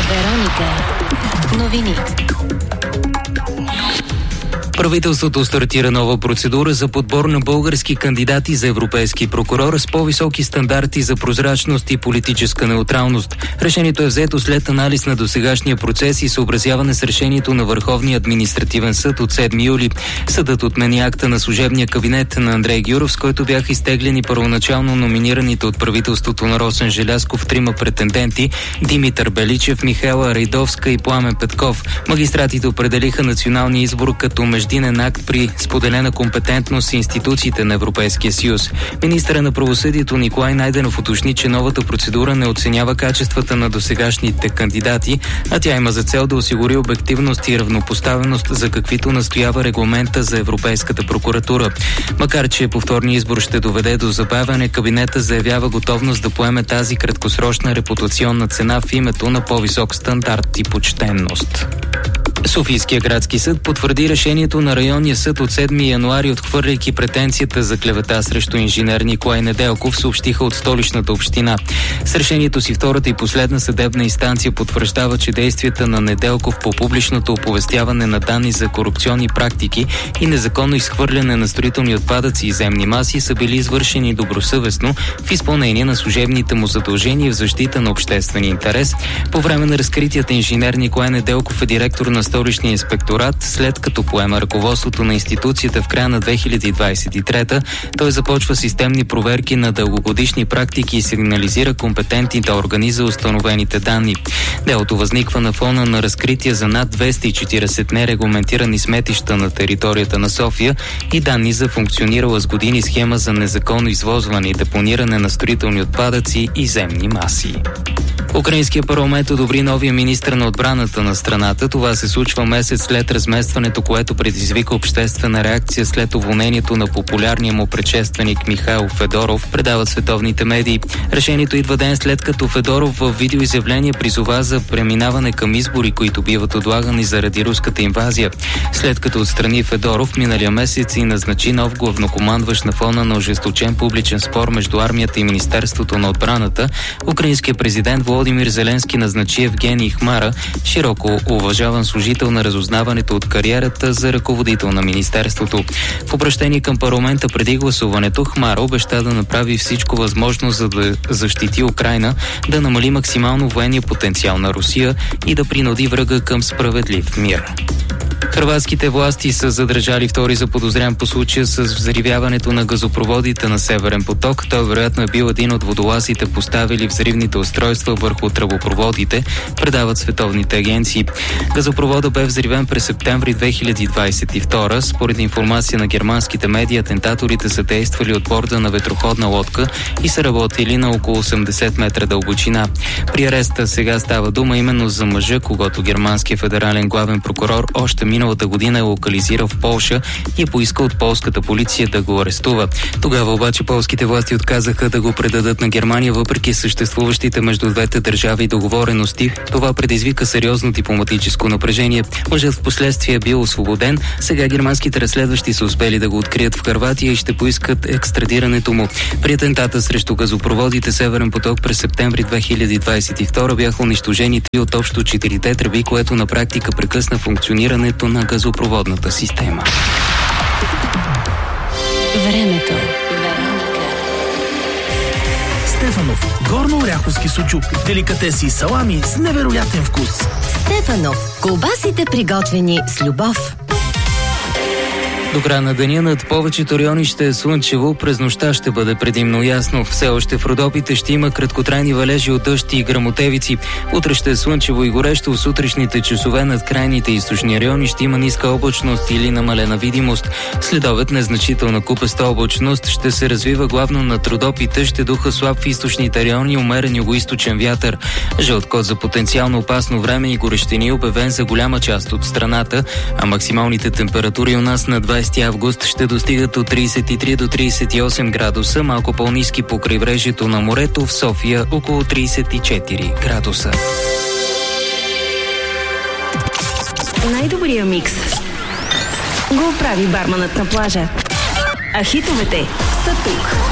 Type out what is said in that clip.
Вероника. Новини. Правителството стартира нова процедура за подбор на български кандидати за европейски прокурор с по-високи стандарти за прозрачност и политическа неутралност. Решението е взето след анализ на досегашния процес и съобразяване с решението на Върховния административен съд от 7 юли. Съдът отмени акта на служебния кабинет на Андрей Гюров, с който бяха изтеглени първоначално номинираните от правителството на Росен Желязков трима претенденти – Димитър Беличев, Михаела Райдовска и Пламен Петков. Магистратите определиха националния избор като междинен акт при споделена компетентност с институциите на Европейския съюз. Министърът на правосъдието Николай Найденов уточни, че новата процедура не оценява качествата на досегашните кандидати, а тя има за цел да осигури обективност и равнопоставеност, за каквито настоява регламента за Европейската прокуратура. Макар че повторният избор ще доведе до забавяне, кабинета заявява готовност да поеме тази краткосрочна репутационна цена в името на по-висок стандарт и почтенност. Софийския градски съд потвърди решението на районния съд от 7 януари, отхвърляйки претенцията за клевета срещу инженер Николай Неделков, съобщиха от Столичната община. С решението си втората и последна съдебна инстанция потвърждава, че действията на Неделков по публичното оповестяване на данни за корупционни практики и незаконно изхвърляне на строителни отпадъци и земни маси са били извършени добросъвестно в изпълнение на служебните му задължения в защита на обществения интерес. По време на разкритията инженер Николай Неделков е директор на Столичния инспекторат. След като поема ръководството на институцията в края на 2023, той започва системни проверки на дългогодишни практики и сигнализира компетентните органи за установените данни. Делото възниква на фона на разкрития за над 240 нерегламентирани сметища на територията на София и данни за функционирала с години схема за незаконно извозване и депониране на строителни отпадъци и земни маси. Украинският парламент одобри новия министър на отбраната на страната. Това се случва месец след разместването, което предизвика обществена реакция след уволнението на популярния му предшественик Михаил Федоров, предават световните медии. Решението идва ден след като Федоров в видеоизявление призова за преминаване към избори, които биват отлагани заради руската инвазия. След като отстрани Федоров, миналия месец и назначи нов главнокомандващ на фона на ожесточен публичен спор между армията и Министерството на отбраната, украинският президент Володимир Зеленски назначи Евгений Хмара, широко уважаван служител на разузнаването от кариерата за ръководител на министерството. В обращение към парламента преди гласуването, Хмара обеща да направи всичко възможно, за да защити Украйна, да намали максимално военния потенциал на Русия и да принуди врага към справедлив мир. Хърватските власти са задържали втори заподозрян по случая с взривяването на газопроводите на Северен поток. Той вероятно е бил един от водолазите, поставили взривните устройства върху тръбопроводите, предават световните агенции. Газопроводът бе взривен през септември 2022. Според информация на германските медии, атентаторите са действали от борда на ветроходна лодка и са работили на около 80 метра дълбочина. При ареста сега става дума именно за мъжа, когото германският федерален главен прокурор още миналата година е локализирал в Полша и е поискал от полската полиция да го арестува. Тогава обаче полските власти отказаха да го предадат на Германия, въпреки съществуващите между двете държави договорености. Това предизвика сериозно дипломатическо напрежение. Мъжът в последствие е бил освободен. Сега германските разследващи са успели да го открият в Хърватия и ще поискат екстрадирането му. При атентата срещу газопроводите Северен поток през септември 2022 бяха унищожени 3 от общо 4 тръби, което на практика прекъсна функционирането на газопроводната система. Времето. Стефанов. Горно-оряховски сучук. Деликатеси и салами с невероятен вкус. Стефанов. Колбасите, приготвени с любов. До края на деня над повечето райони ще е слънчево, през нощта ще бъде предимно ясно. Все още в Родопите ще има краткотрайни валежи от дъжд и гръмотевици. Утре ще е слънчево и горещо. В сутрешните часове над крайните източни райони ще има ниска облачност или намалена видимост. Следобед незначителна купеста облачност ще се развива главно над Родопите, ще духа слаб в източните райони, умерен югоизточен вятър. Жълт код за потенциално опасно време и горещини е обявен за голяма част от страната, а максималните температури у нас на 20 август ще достигат от 33 до 38 градуса, малко по-ниски по крайбрежието на морето, в София около 34 градуса. Най-добрия микс го прави барманът на плажа. А хитовете са тук.